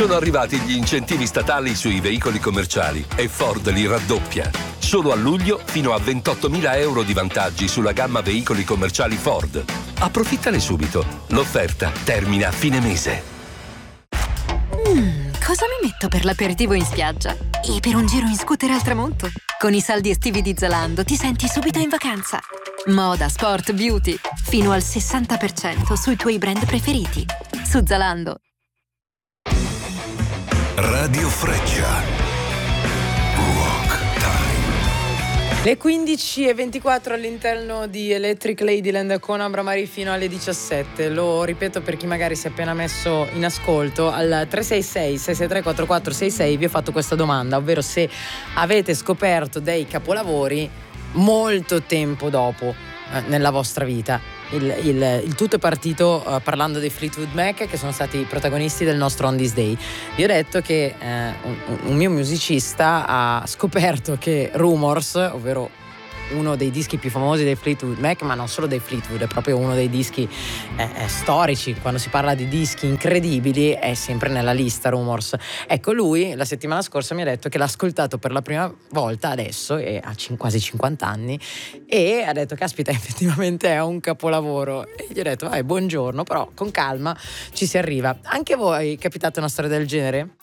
Sono arrivati gli incentivi statali sui veicoli commerciali e Ford li raddoppia. Solo a luglio fino a 28.000 euro di vantaggi sulla gamma veicoli commerciali Ford. Approfittane subito. L'offerta termina a fine mese. Cosa mi metto per l'aperitivo in spiaggia? E per un giro in scooter al tramonto? Con i saldi estivi di Zalando ti senti subito in vacanza. Moda, sport, beauty. Fino al 60% sui tuoi brand preferiti. Su Zalando. Radio Freccia. Rock Time. Le 15:24 all'interno di Electric Ladyland con Ambra Mari fino alle 17. Lo ripeto per chi magari si è appena messo in ascolto. Al 366-663-4466 vi ho fatto questa domanda, ovvero se avete scoperto dei capolavori molto tempo dopo nella vostra vita. Il tutto è partito parlando dei Fleetwood Mac, che sono stati i protagonisti del nostro On This Day. Vi ho detto che un mio musicista ha scoperto che Rumors, ovvero uno dei dischi più famosi dei Fleetwood Mac, ma non solo dei Fleetwood, è proprio uno dei dischi storici. Quando si parla di dischi incredibili è sempre nella lista Rumors. Ecco, lui la settimana scorsa mi ha detto che l'ha ascoltato per la prima volta adesso, e ha quasi 50 anni, e ha detto caspita, effettivamente è un capolavoro. E gli ho detto buongiorno, però con calma ci si arriva. Anche a voi è capitata una storia del genere?